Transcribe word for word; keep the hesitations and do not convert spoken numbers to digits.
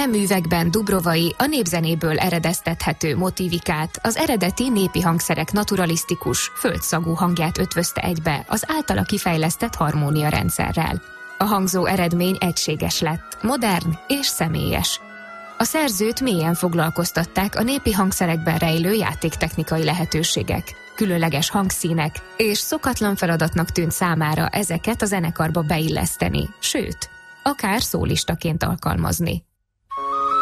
e művekben Dubrovai a népzenéből eredeztethető motívikát, az eredeti népi hangszerek naturalisztikus, földszagú hangját ötvözte egybe az általa kifejlesztett harmóniarendszerrel. A hangzó eredmény egységes lett, modern és személyes. A szerzőt mélyen foglalkoztatták a népi hangszerekben rejlő játéktechnikai lehetőségek, különleges hangszínek, és szokatlan feladatnak tűnt számára ezeket a zenekarba beilleszteni, sőt, akár szólistaként alkalmazni.